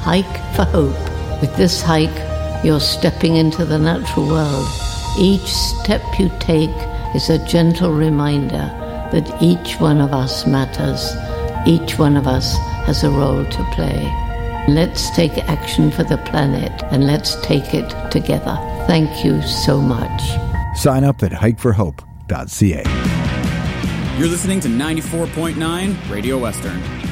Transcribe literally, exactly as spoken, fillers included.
Hike for Hope. With this hike, you're stepping into the natural world. Each step you take is a gentle reminder that each one of us matters. Each one of us has a role to play. Let's take action for the planet, and let's take it together. Thank you so much. Sign up at hike for hope dot c a. You're listening to ninety-four point nine Radio Western.